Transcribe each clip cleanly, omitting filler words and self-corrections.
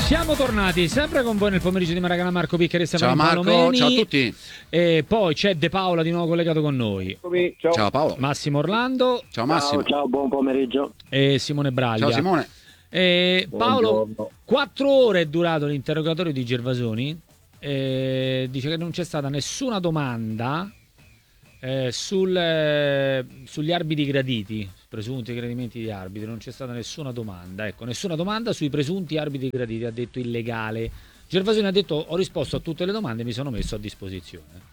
Siamo tornati sempre con voi nel pomeriggio di Maracanã. Marco Piccheri e Ciao Marco, Palomeni. ciao a tutti. E poi c'è De Paola di nuovo collegato con noi. Ciao. Ciao Paolo. Massimo Orlando. Ciao Massimo. Ciao, buon pomeriggio. E Simone Braglia. Ciao Simone. Paolo, Buongiorno. 4 ore è durato l'interrogatorio di Gervasoni. Dice che non c'è stata nessuna domanda sugli arbitri graditi, presunti gradimenti di arbitri. Non c'è stata nessuna domanda, ecco, nessuna domanda sui presunti arbitri graditi. Ha detto illegale. Gervasoni ha detto: ho risposto a tutte le domande e mi sono messo a disposizione.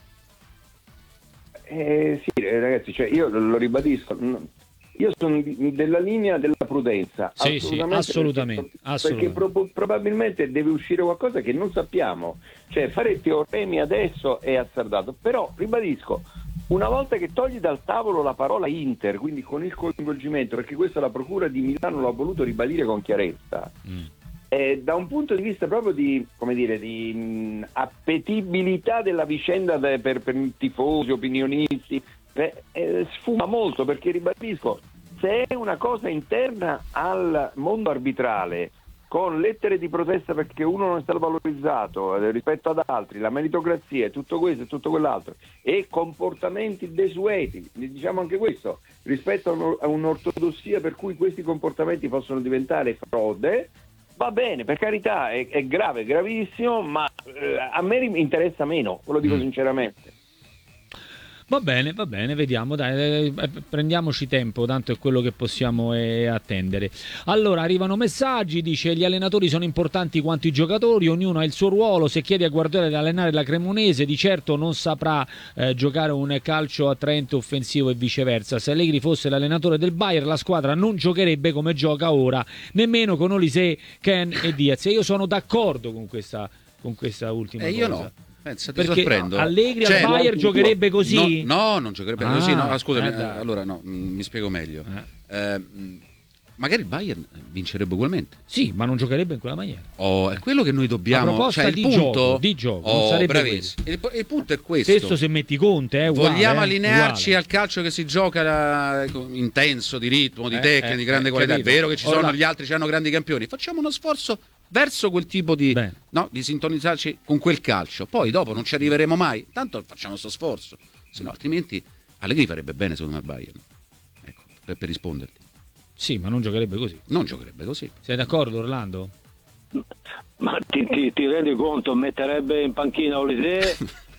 Sì, ragazzi, cioè io lo ribadisco, io sono della linea della prudenza. Sì, assolutamente. Perché probabilmente deve uscire qualcosa che non sappiamo. Cioè, fare teoremi adesso è azzardato. Però, ribadisco, una volta che togli dal tavolo la parola Inter, quindi con il coinvolgimento, perché questa la Procura di Milano l'ha voluto ribadire con chiarezza, da un punto di vista proprio di, come dire, di appetibilità della vicenda per tifosi, opinionisti, sfuma molto, perché ribadisco, se è una cosa interna al mondo arbitrale, con lettere di protesta perché uno non è stato valorizzato rispetto ad altri, la meritocrazia, tutto questo e tutto quell'altro, e comportamenti desueti, diciamo anche questo, rispetto a un'ortodossia per cui questi comportamenti possono diventare frode, va bene, per carità, è grave, è gravissimo, ma a me interessa meno, ve lo dico sinceramente. Va bene, vediamo, dai, prendiamoci tempo, tanto è quello che possiamo attendere. Allora, arrivano messaggi, dice: gli allenatori sono importanti quanto i giocatori, ognuno ha il suo ruolo, se chiedi a Guardiola di allenare la Cremonese di certo non saprà giocare un calcio attraente offensivo e viceversa. Se Allegri fosse l'allenatore del Bayern, la squadra non giocherebbe come gioca ora, nemmeno con Olise, Ken e Diaz. E io sono d'accordo con questa ultima cosa. Io no. Pensa, ti perché sorprendo. Allegri al Bayern giocherebbe così? No, non giocherebbe così. No, scusami, allora no, mi spiego meglio. Magari il Bayern vincerebbe ugualmente. Sì, ma non giocherebbe in quella maniera. È quello che noi dobbiamo. La proposta cioè, il punto di gioco non sarebbe bravissimo. Il punto è questo. Stesso se metti Conte, uguale, vogliamo allinearci uguale al calcio che si gioca intenso, di ritmo, di tecnica, di grande qualità. capito. È vero che ci sono gli altri, hanno grandi campioni. Facciamo uno sforzo verso quel tipo di sintonizzarci con quel calcio. Poi dopo non ci arriveremo mai. Tanto facciamo questo sforzo. Se no, altrimenti Allegri farebbe bene secondo me al Bayern. Ecco, per risponderti. Sì, ma non giocherebbe così. Non giocherebbe così. Sei d'accordo, Orlando? Ma ti rendi conto, metterebbe in panchina Olise?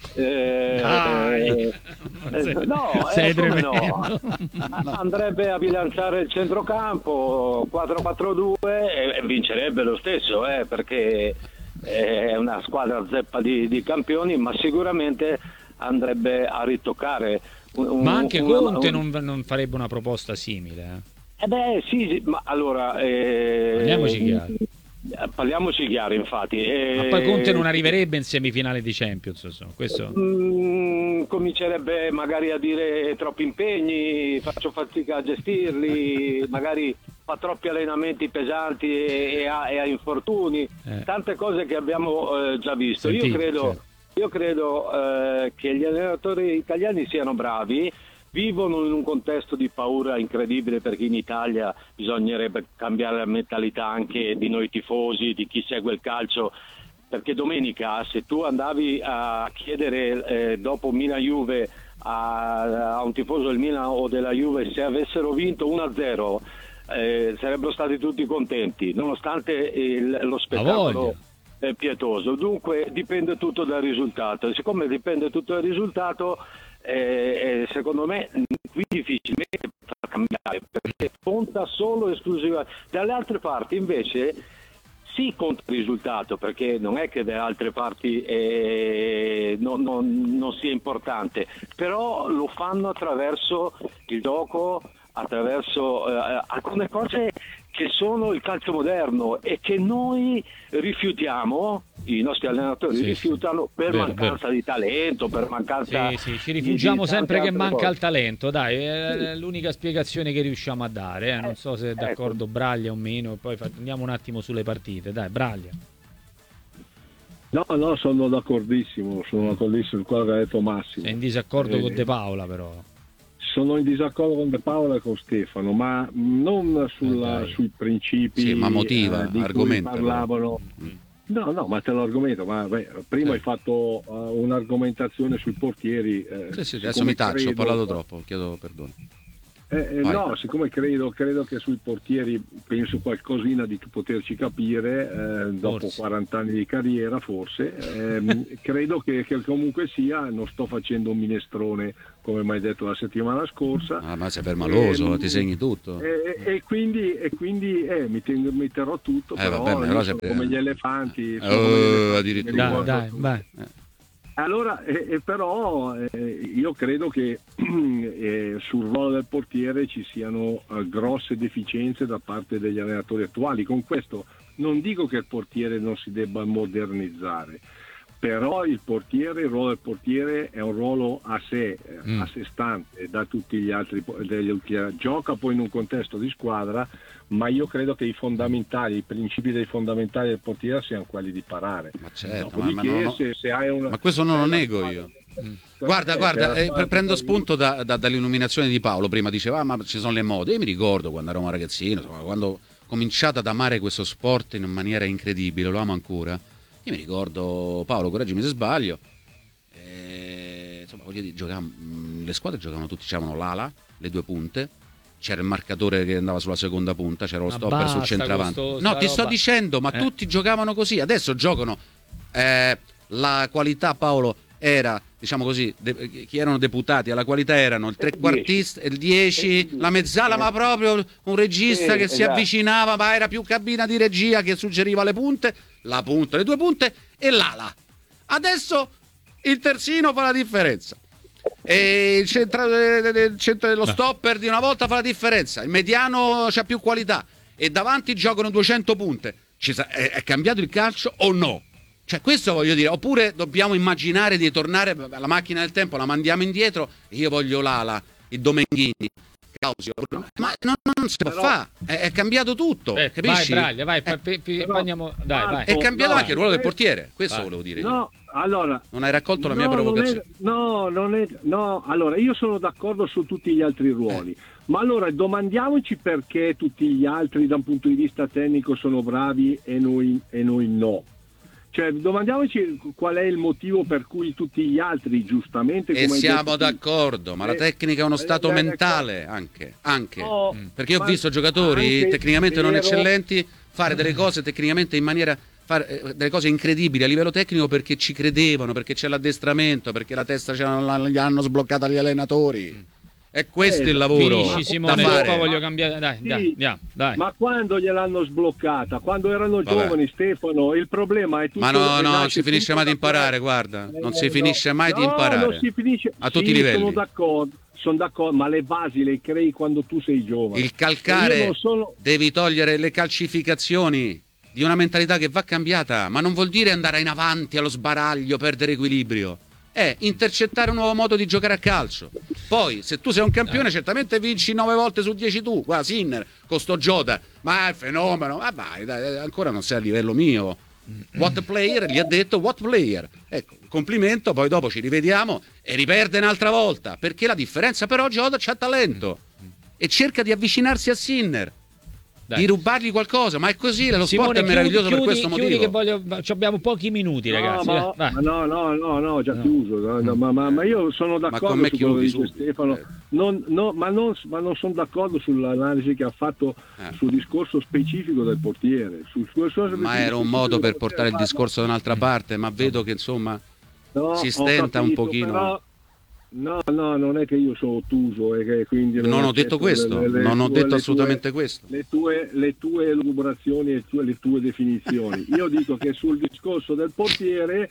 Sei come no? Andrebbe a bilanciare il centrocampo 4-4-2 e vincerebbe lo stesso, perché è una squadra zeppa di campioni, ma sicuramente andrebbe a ritoccare ma anche Conte non farebbe una proposta simile, sì, ma allora parliamoci chiaro, infatti. Ma poi Conte non arriverebbe in semifinale di Champions, insomma, questo comincerebbe magari a dire troppi impegni, faccio fatica a gestirli, magari fa troppi allenamenti pesanti e ha infortuni, tante cose che abbiamo già visto. Sentito, Io credo che gli allenatori italiani siano bravi. Vivono in un contesto di paura incredibile, perché in Italia bisognerebbe cambiare la mentalità anche di noi tifosi, di chi segue il calcio, perché domenica se tu andavi a chiedere dopo Milan-Juve a un tifoso del Milan o della Juve se avessero vinto 1-0 sarebbero stati tutti contenti, nonostante lo spettacolo pietoso. Dunque dipende tutto dal risultato, e siccome dipende tutto dal risultato, secondo me qui difficilmente potrà cambiare, perché conta solo esclusivamente. Dalle altre parti invece sì, conta il risultato, perché non è che dalle altre parti non sia importante, però lo fanno attraverso il gioco, attraverso alcune cose che sono il calcio moderno e che noi rifiutiamo, i nostri allenatori rifiutano per mancanza di talento, per mancanza ci rifugiamo sempre che manca cose. il talento, dai, è l'unica spiegazione che riusciamo a dare, non so se è d'accordo Braglia o meno, poi andiamo un attimo sulle partite, dai Braglia. No, sono d'accordissimo, su quello che ha detto Massimo. Sei in disaccordo con De Paola però? sono in disaccordo con De Paola e con Stefano, ma non sui principi sì, ma motiva, di argomenta, cui parlavano. No, ma te lo argomento. Prima hai fatto un'argomentazione sui portieri. Sì, adesso mi taccio, ho parlato troppo, chiedo perdono. No, siccome credo che sui portieri penso qualcosina di poterci capire dopo Forse. 40 anni di carriera, forse. Credo che comunque sia, non sto facendo un minestrone come mi hai detto la settimana scorsa. Ma sei permaloso, ti segni tutto. E quindi mi terrò tutto, però vabbè, io sono come gli elefanti. Addirittura. Dai, vai. Allora, però io credo che sul ruolo del portiere ci siano grosse deficienze da parte degli allenatori attuali. Con questo non dico che il portiere non si debba modernizzare, però il ruolo del portiere è un ruolo a sé stante da tutti gli altri. Gioca poi in un contesto di squadra, ma io credo che i principi dei fondamentali del portiere siano quelli di parare. Ma certo, se hai ma questo non lo nego io. Guarda, prendo spunto dall'illuminazione di Paolo. Prima diceva ma ci sono le mode. Io mi ricordo quando ero un ragazzino, quando ho cominciato ad amare questo sport in maniera incredibile, lo amo ancora. Io mi ricordo, Paolo, correggimi se sbaglio, insomma, voglio dire, le squadre giocavano tutti, c'erano l'ala, le due punte, c'era il marcatore che andava sulla seconda punta, c'era lo stopper sul centravanti. No, ti sto dicendo, ma tutti giocavano così. Adesso giocano, la qualità, Paolo, era, diciamo così, chi erano deputati alla qualità erano il trequartista, il 10, la mezzala, ma proprio un regista che si avvicinava, ma era più cabina di regia che suggeriva le punte, la punta, le due punte e l'ala. Adesso il terzino fa la differenza. E il centro dello stopper di una volta fa la differenza. Il mediano c'ha più qualità e davanti giocano 200 punte. È cambiato il calcio o no? Cioè, questo voglio dire. Oppure dobbiamo immaginare di tornare alla macchina del tempo, la mandiamo indietro. Io voglio l'ala, il Domenghini, Causio. Ma non si può fare. È cambiato tutto. Capisci? Vai, andiamo. Dai. È cambiato anche il ruolo del portiere. Questo volevo dire. No, allora, non hai raccolto la mia provocazione. Allora, io sono d'accordo su tutti gli altri ruoli, ma allora domandiamoci perché tutti gli altri da un punto di vista tecnico sono bravi e noi no. Cioè, domandiamoci qual è il motivo per cui tutti gli altri, giustamente, come siamo d'accordo, ma la tecnica è uno stato mentale anche. Perché io ho visto giocatori tecnicamente non eccellenti fare delle cose tecnicamente in maniera, fare delle cose incredibili a livello tecnico perché ci credevano, perché c'è l'addestramento, perché la testa gli hanno sbloccata gli allenatori. È questo il lavoro. Finisci, Simone, da fare. poi voglio cambiare. Dai. Ma quando gliel'hanno sbloccata? Quando erano giovani, Stefano, il problema è tutto. Ma non si finisce mai di imparare, guarda. Non si finisce mai di imparare. Non si finisce. A tutti i livelli. Sono d'accordo, ma le basi le crei quando tu sei giovane. Il calcare, devi togliere le calcificazioni di una mentalità che va cambiata, ma non vuol dire andare in avanti allo sbaraglio, perdere equilibrio. È intercettare un nuovo modo di giocare a calcio. Poi, se tu sei un campione, certamente vinci 9 volte su 10 tu. Guarda, Sinner, con sto Jota, ma è fenomeno. Ma vai, dai, ancora non sei a livello mio. What player? Gli ha detto what player. Ecco, complimento, poi dopo ci rivediamo e riperde un'altra volta. Perché la differenza però Jota c'ha talento e cerca di avvicinarsi a Sinner. Di rubargli qualcosa, ma è così, lo sport è meraviglioso per questo motivo. Che abbiamo pochi minuti, ragazzi. No, già chiuso. Ma io sono d'accordo su quello che dice Stefano. Ma non sono d'accordo sull'analisi che ha fatto sul discorso specifico del portiere. Ma era un modo per portare il discorso da un'altra parte, ma vedo che insomma si stenta un pochino. Però... No, non è che io sono ottuso e che quindi non ho detto questo, non ho detto assolutamente questo. Le tue elucubrazioni e le tue definizioni. Io dico che sul discorso del portiere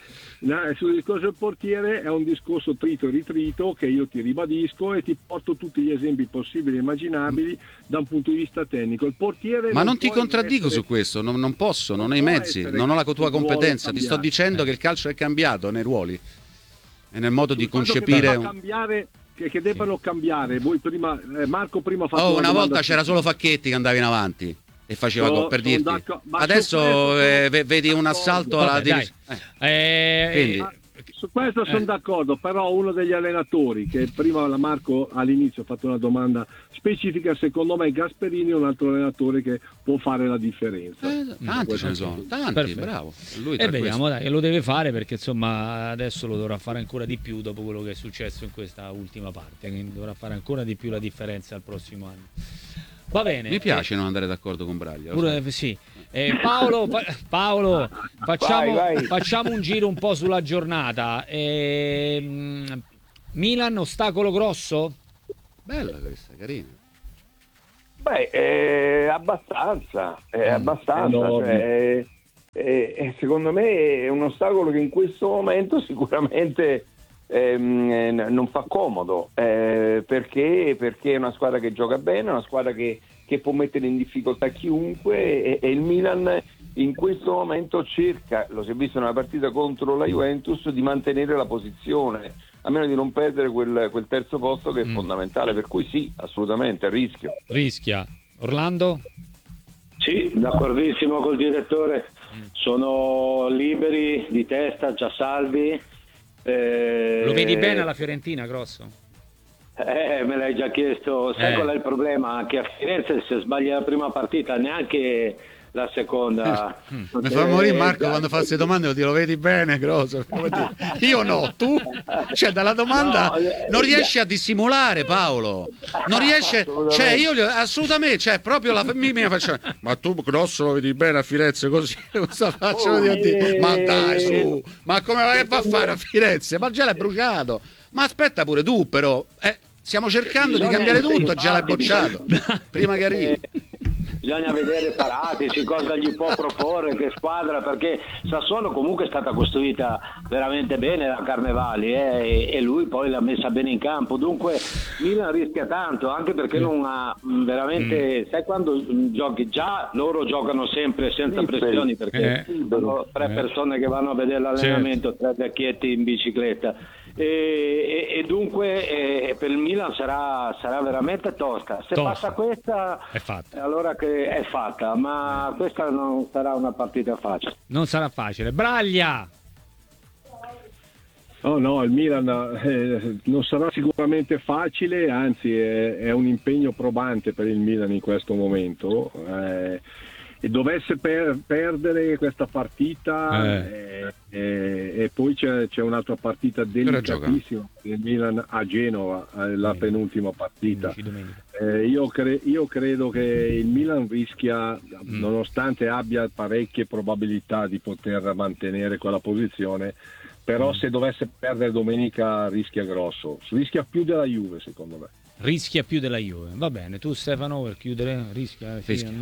è un discorso trito e ritrito che io ti ribadisco e ti porto tutti gli esempi possibili e immaginabili da un punto di vista tecnico. Il portiere ma non ti contraddico su questo, non posso, non ho i mezzi, non ho la tua competenza, ti sto dicendo che il calcio è cambiato nei ruoli e nel modo di concepire che debbano cambiare. Voi prima Marco prima ha fatto una volta c'era solo Facchetti che andava in avanti e faceva gol, per dirti. Adesso vedi un assalto alla direzione. Su questo sono d'accordo, però uno degli allenatori, che prima la Marco all'inizio ha fatto una domanda specifica, secondo me Gasperini è un altro allenatore che può fare la differenza. Tanti ce ne sono, tanti, Perfetto. bravo. Lui E vediamo, dai, lo deve fare, perché insomma adesso lo dovrà fare ancora di più dopo quello che è successo in questa ultima parte, quindi dovrà fare ancora di più la differenza al prossimo anno. Va bene. Mi piace non andare d'accordo con Braglia. Pure, sì. Paolo, facciamo un giro un po' sulla giornata. Milan, ostacolo grosso? Bella questa, carina. Beh, abbastanza, cioè, secondo me è un ostacolo che in questo momento sicuramente non fa comodo, perché è una squadra che gioca bene, una squadra che può mettere in difficoltà chiunque, e il Milan in questo momento cerca, lo si è visto nella partita contro la Juventus, di mantenere la posizione, a meno di non perdere quel terzo posto che è fondamentale, per cui sì, assolutamente, rischia. Orlando? Sì, d'accordissimo col direttore, sono liberi di testa, già salvi. Lo vedi bene alla Fiorentina, Grosso? Me l'hai già chiesto, sai qual è il problema? Che a Firenze, se sbaglia la prima partita, neanche la seconda. Mi fa morire Marco quando fa queste domande, lo vedi bene, Grosso? Io no, tu? Cioè, dalla domanda non riesci a dissimulare, Paolo. Non riesce, cioè io assolutamente, cioè proprio mi faccio, ma tu Grosso lo vedi bene a Firenze così? Cosa faccio di dire? Ma dai, su, ma come vai a fare a Firenze? Ma già l'hai bruciato. Ma aspetta pure tu, però, stiamo cercando di cambiare tutto, già l'hai bocciato. Prima che arrivi. Bisogna vedere Paratici cosa gli può proporre, che squadra, perché Sassuolo comunque è stata costruita veramente bene da Carnevali, e lui poi l'ha messa bene in campo, dunque Milan rischia tanto, anche perché non ha veramente, sai quando giochi, già loro giocano sempre senza pressioni, perché sono tre persone che vanno a vedere l'allenamento, tre vecchietti in bicicletta. E dunque per il Milan sarà veramente tosta. Se passa questa è fatta. Allora che è fatta, ma questa non sarà una partita facile. Non sarà facile. Braglia! No, il Milan non sarà sicuramente facile, anzi è un impegno probante per il Milan in questo momento. E dovesse perdere questa partita e poi c'è un'altra partita delicatissima del Milan a Genova, la penultima partita. Io credo che il Milan rischia, nonostante abbia parecchie probabilità di poter mantenere quella posizione, però se dovesse perdere domenica rischia grosso, rischia più della Juve, secondo me. Rischia più della Juve. Va bene, tu Stefano, per chiudere, rischia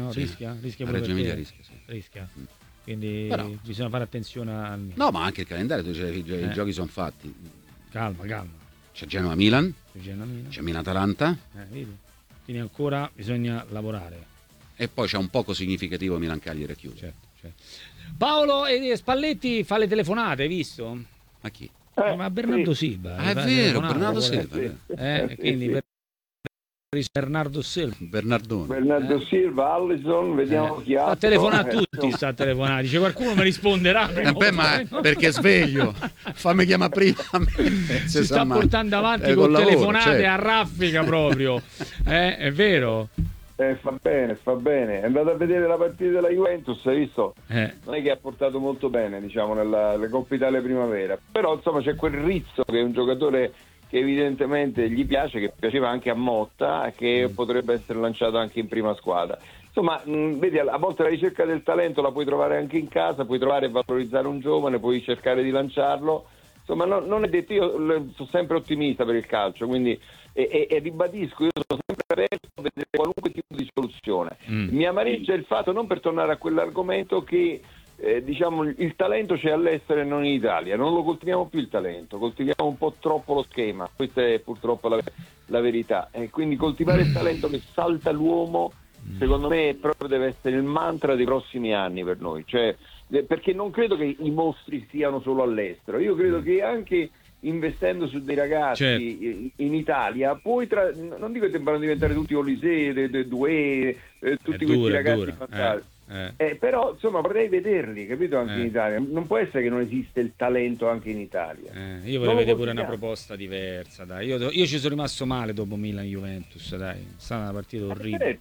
rischia. Quindi bisogna fare attenzione No, ma anche il calendario, i giochi sono fatti. Calma. C'è Genoa-Milan, c'è Milan-Atalanta. Vedi? Quindi ancora bisogna lavorare. E poi c'è un poco significativo Milan-Cagliari a chiudere. Certo. Paolo e Spalletti fa le telefonate, hai visto? A chi? Ma Bernardo Silva. È vero, Bernardo Silva. Quindi Bernardo Silva. Bernardo Silva, Allison, vediamo chi ha. Telefona a tutti, sta telefonando. Dice qualcuno mi risponderà. Ma perché è sveglio? Fammi chiamare prima. Si sta portando avanti con telefonate a raffica proprio. È vero. Fa bene. È andato a vedere la partita della Juventus, hai visto? Non è che ha portato molto bene, diciamo, nella Coppa Italia Primavera. Però insomma c'è quel Rizzo che è un giocatore che evidentemente gli piace, che piaceva anche a Motta, che potrebbe essere lanciato anche in prima squadra. Insomma, vedi, a volte la ricerca del talento la puoi trovare anche in casa, puoi trovare e valorizzare un giovane, puoi cercare di lanciarlo. Insomma, non è detto, io sono sempre ottimista per il calcio, quindi e ribadisco, io sono sempre aperto a vedere qualunque tipo di soluzione. Mi amareggia il fatto, non per tornare a quell'argomento, che diciamo il talento c'è all'estero e non in Italia, non lo coltiviamo più il talento, coltiviamo un po' troppo lo schema, questa è purtroppo la verità, e quindi coltivare il talento che salta l'uomo, secondo me proprio deve essere il mantra dei prossimi anni per noi, cioè, perché non credo che i mostri siano solo all'estero, io credo che anche investendo su dei ragazzi in Italia poi non dico che debbano diventare tutti Olise, Doué, tutti questi ragazzi fantastici. Però insomma vorrei vederli, capito, anche in Italia. Non può essere che non esiste il talento anche in Italia. Io vorrei vedere pure una proposta diversa, dai. Io ci sono rimasto male dopo Milan-Juventus, dai. È stata una partita orribile.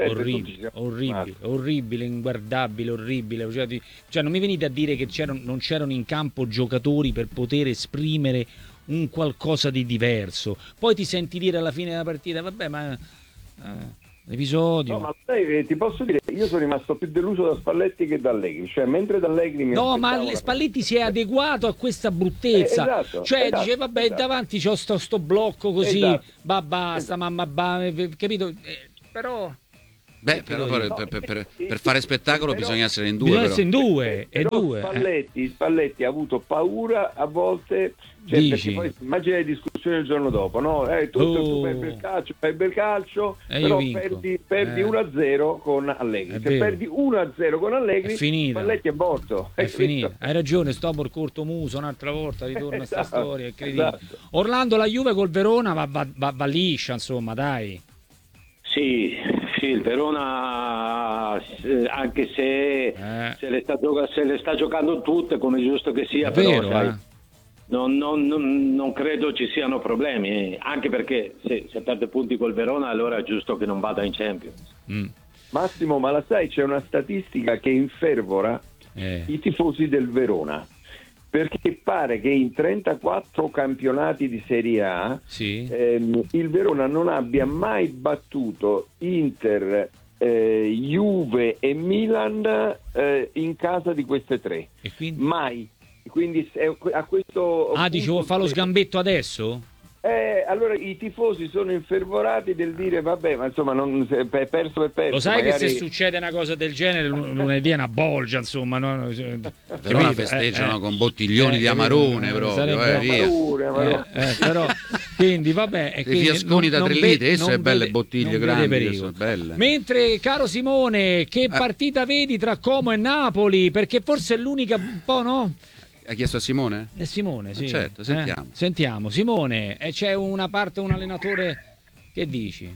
Orribile, inguardabile, orribile. Cioè, non mi venite a dire che non c'erano in campo giocatori per poter esprimere un qualcosa di diverso. Poi ti senti dire alla fine della partita, vabbè, ma l'episodio. No, ma sai, ti posso dire, io sono rimasto più deluso da Spalletti che da Allegri. Cioè, mentre da Allegri ma Spalletti si è adeguato a questa bruttezza. Esatto. Dice, vabbè, davanti c'ho sto blocco così, basta, mamma, capito? Però... però per fare spettacolo bisogna essere in due. Bisogna essere in due. Spalletti ha avuto paura a volte, perché poi immagina le discussioni il giorno dopo, no? Tu fai bel calcio, però perdi 1-0 con Allegri. Se perdi 1-0 con Allegri, Spalletti è morto. È finita. Hai ragione, Stopor corto muso un'altra volta, ritorna a sta storia, è incredibile. Orlando, la Juve col Verona va liscia, insomma, dai. Sì, il Verona, anche se le sta giocando tutte, come giusto che sia, vero, però non credo ci siano problemi, anche perché se perde punti col Verona allora è giusto che non vada in Champions. Massimo, ma la sai, c'è una statistica che infervora i tifosi del Verona, perché pare che in 34 campionati di Serie A il Verona non abbia mai battuto Inter, Juve e Milan in casa di queste tre. E quindi? Mai. Quindi a questo dicevo, fa lo sgambetto adesso? Allora i tifosi sono infervorati del dire vabbè, ma insomma perso per perso. Lo sai magari... che se succede una cosa del genere lunedì è una bolgia, insomma, no? Però festeggiano con bottiglioni di Amarone proprio, via. Però quindi vabbè, i fiasconi da 3 litri, esse belle bottiglie grandi, sono belle. Mentre, caro Simone, che partita vedi tra Como e Napoli? Perché forse è l'unica un po', no? Hai chiesto a Simone? Simone, sì. Certo, sentiamo. Sentiamo, Simone, c'è una parte, un allenatore, che dici?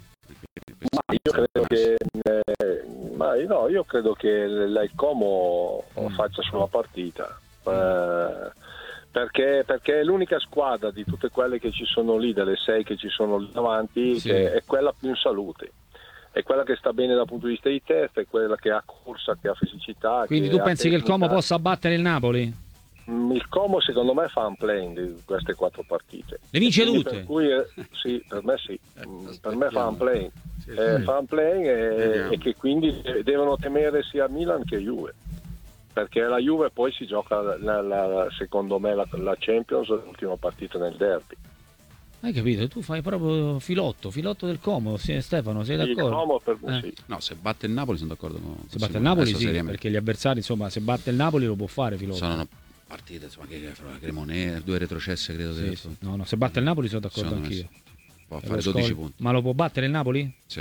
Io credo che il Como faccia sua partita, perché è l'unica squadra di tutte quelle che ci sono lì, delle 6 che ci sono lì davanti, che è quella più in salute. È quella che sta bene dal punto di vista di testa, è quella che ha corsa, che ha fisicità. Quindi tu pensi che il Como possa battere il Napoli? Il Como secondo me fa un play di queste 4 partite. Le vince tutte? Per cui sì, per me sì. Per me fa un play. Fa un play e che quindi devono temere sia Milan che Juve. Perché la Juve poi si gioca secondo me la Champions, l'ultima partita nel derby. Hai capito? Tu fai proprio filotto del Como, Stefano, sei d'accordo? Sì. No, se batte il Napoli sono d'accordo con se batte il Napoli sì, perché gli avversari, insomma, se batte il Napoli lo può fare filotto. Sono partite, insomma, che Cremonese, 2 retrocesse credo. Sì. No, se batte il Napoli sono d'accordo anch'io. Può fare 12 punti. Ma lo può battere il Napoli? Sì.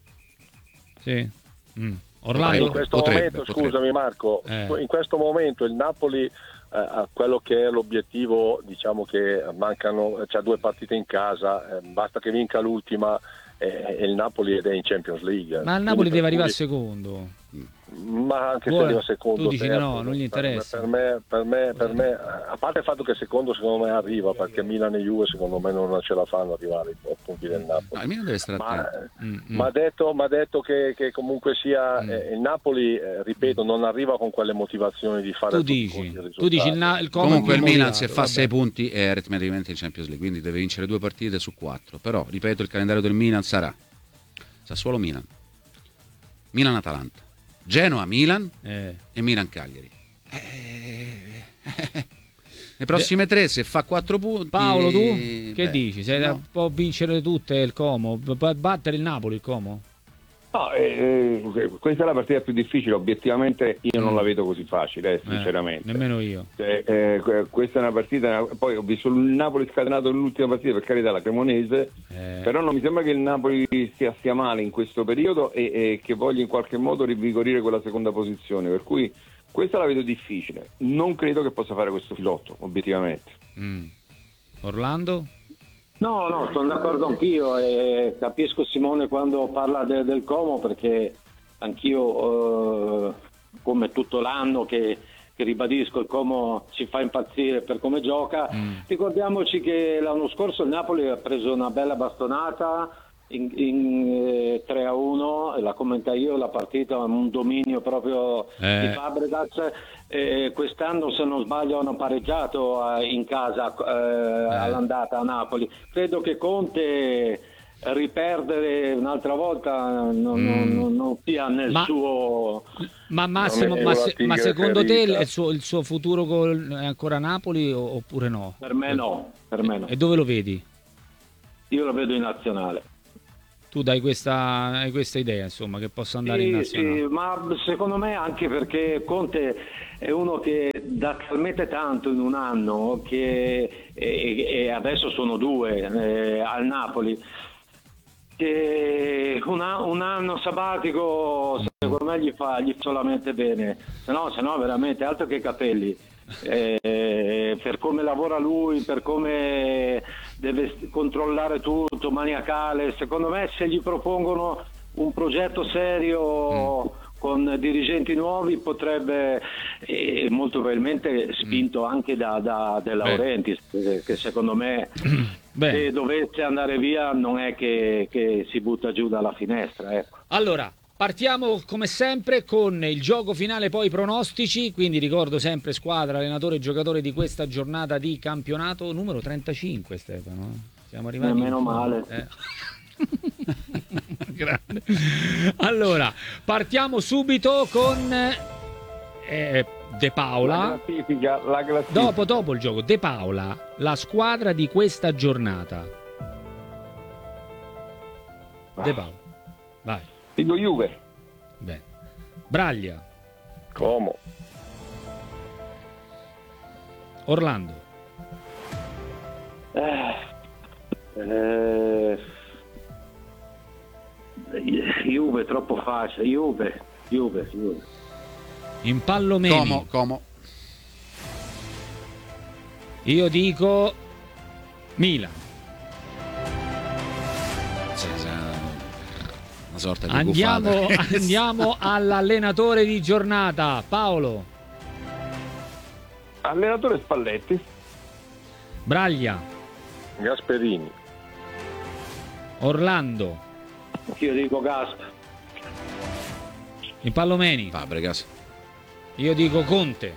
Orlando? In questo momento, scusami Marco, in questo momento il Napoli quello che è l'obiettivo, diciamo che mancano, c'ha 2 partite in casa, basta che vinca l'ultima e il Napoli ed è in Champions League. Ma il Napoli deve arrivare secondo. Ma anche se arriva secondo, tu dici no, non gli interessa. Per me, a parte il fatto che secondo me arriva, perché Milan e Juve secondo me non ce la fanno arrivare ai punti del Napoli. No, il Milan deve stare ma ha detto che comunque sia il Napoli, ripeto, non arriva con quelle motivazioni di fare tu dici il comunque il Milan se fa 6 punti è aritmeticamente in Champions League, quindi deve vincere 2 partite su 4. Però ripeto, il calendario del Milan sarà Sassuolo Milan, Milan-Atalanta, Genoa-Milan e Milan-Cagliari. Le prossime 3, se fa 4 punti. Paolo, tu che dici? Può vincere tutte il Como? Può battere il Napoli il Como? No, questa è la partita più difficile, obiettivamente io non la vedo così facile, sinceramente. Nemmeno io. Questa è una partita, poi ho visto il Napoli scatenato nell'ultima partita, per carità, la Cremonese, però non mi sembra che il Napoli stia male in questo periodo e che voglia in qualche modo rivigorire quella seconda posizione, per cui questa la vedo difficile. Non credo che possa fare questo filotto, obiettivamente. Orlando? No, sono d'accordo anch'io e capisco Simone quando parla del Como, perché anch'io come tutto l'anno che ribadisco il Como ci fa impazzire per come gioca. Ricordiamoci che l'anno scorso il Napoli ha preso una bella bastonata in 3-1, la commentai io la partita, un dominio proprio di Fabregas. Quest'anno, se non sbaglio, hanno pareggiato in casa all'andata a Napoli. Credo che Conte riperdere un'altra volta non sia nel suo. Ma Massimo, ma secondo te il suo futuro è ancora Napoli oppure no? Per me no. E dove lo vedi? Io lo vedo in nazionale. Tu dai questa idea, insomma, che possa andare in nazionale? Sì, ma secondo me anche perché Conte è uno che dà talmente tanto in un anno che e adesso sono 2 al Napoli, che un anno sabbatico secondo me gli fa solamente bene, se no veramente altro che capelli. Per come lavora lui, per come deve controllare tutto, maniacale, secondo me se gli propongono un progetto serio con dirigenti nuovi potrebbe, molto probabilmente spinto anche da De Laurentiis, che secondo me se dovesse andare via non è che si butta giù dalla finestra, ecco. Allora partiamo come sempre con il gioco finale, poi i pronostici, quindi ricordo sempre squadra, allenatore e giocatore di questa giornata di campionato numero 35, Stefano. Siamo arrivati. Meno male. Grande. Allora, partiamo subito con De Paola. La classifica. Dopo il gioco, De Paola, la squadra di questa giornata. De Paola, vai. Dico Juve. Bene. Braglia. Como. Orlando. Juve troppo facile. Juve. Impallomeni. Como. Io dico Milan. Una sorta di Andiamo all'allenatore di giornata, Paolo. Allenatore Spalletti. Braglia. Gasperini. Orlando. Io dico Gasp. Impallomeni. Fabregas. Io dico Conte.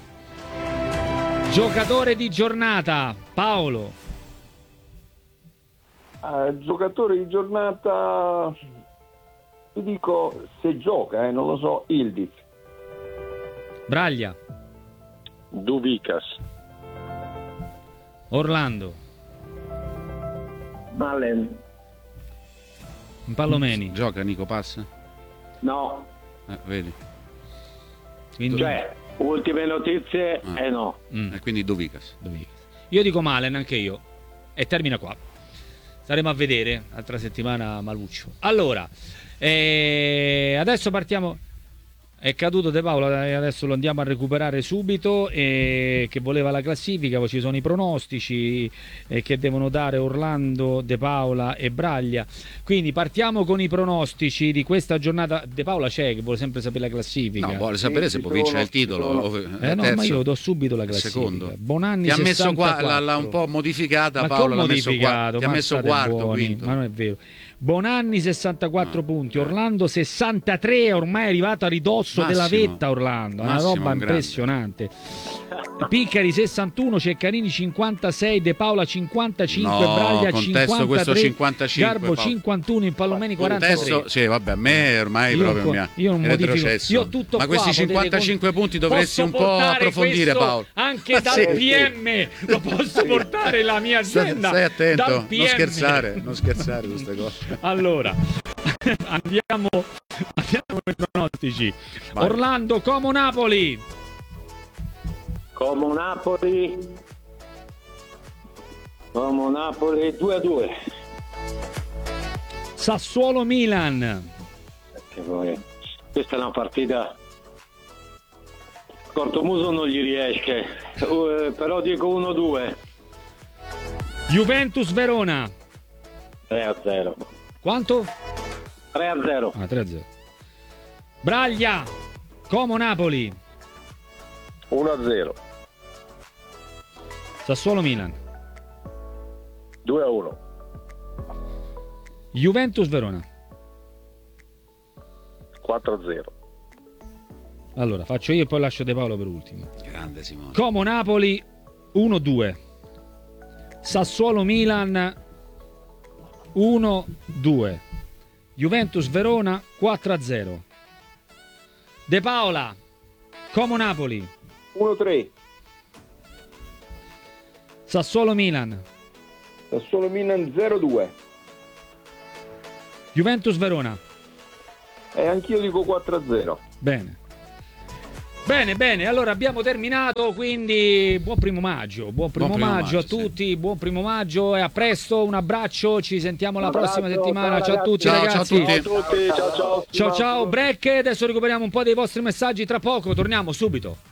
Giocatore di giornata, Paolo. Giocatore di giornata, ti dico, se gioca, non lo so, Ildiz. Braglia. Duvikas. Orlando. Malen. Impallomeni. Gioca Nico Pass? No. Vedi. Quindi... Cioè, ultime notizie, no. E quindi Duvikas. Io dico Malen anche io. E termina qua. Staremo a vedere, altra settimana Maluccio. Allora, adesso partiamo. È caduto De Paola, adesso lo andiamo a recuperare subito, che voleva la classifica, poi ci sono i pronostici che devono dare Orlando, De Paola e Braglia. Quindi partiamo con i pronostici di questa giornata. De Paola c'è che vuole sempre sapere la classifica. No, vuole sapere se può vincere il titolo. No, ma io do subito la classifica. Secondo. Bonanni ti ha 64. messo qua, l'ha un po' modificata, ma Paolo l'ha modificato, ti ha messo quarto, quinto. Ma non è vero. Bonanni 64 punti, Orlando 63, ormai è arrivato a ridosso della vetta Orlando, una roba impressionante. Piccari 61, Ceccarini 56, De Paola 55, Braglia 53, 55, Garbo Paolo. 51, Impallomeni 43. Sì, vabbè, a me ormai io non modifico. Io tutto ma qua, questi 55 punti dovresti un po' approfondire, Paolo. Anche dal PM lo posso portare la mia azienda. Stai attento, dal PM. non scherzare su queste cose. Allora, andiamo ai pronostici. Vai. Orlando, Como, Napoli. Como Napoli 2-2. Sassuolo, Milan. Questa è una partita cortomuso non gli riesce, però dico 1-2. Juventus, Verona. 3-0. Quanto? 3-0. 3-0. Braglia. Como-Napoli. 1-0. Sassuolo-Milan. 2-1. Juventus-Verona. 4-0. Allora, faccio io e poi lascio De Paolo per ultimo. Grande Simone. Como-Napoli 1-2. Sassuolo-Milan 1-2. Juventus-Verona 4-0. De Paola, Como-Napoli. 1-3. Sassuolo-Milan. Sassuolo-Milan 0-2. Juventus-Verona. E anch'io dico 4-0. Bene. Bene, allora abbiamo terminato, quindi buon primo maggio a tutti, sì. Buon primo maggio e a presto, un abbraccio, ci sentiamo la prossima settimana, ciao a tutti ragazzi. Ciao a tutti, ciao. Ciao, break, adesso recuperiamo un po' dei vostri messaggi tra poco, torniamo subito.